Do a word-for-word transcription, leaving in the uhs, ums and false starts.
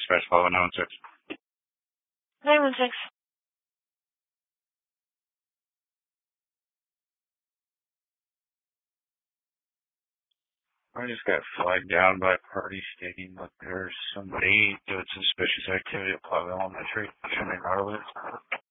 dispatch follow nine one six. nine one six. I just got flagged down by a party stating that there's somebody doing suspicious activity at Platte Elementary. Should I know it?